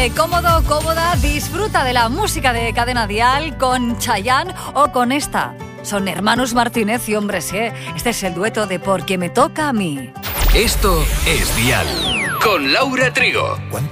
Ponte cómodo, cómoda, disfruta de la música de Cadena Dial con Chayanne o con esta. Son hermanos Martínez y hombres, ¿eh? Este es el dueto de Porque me toca a mí. Esto es Dial con Laura Trigo.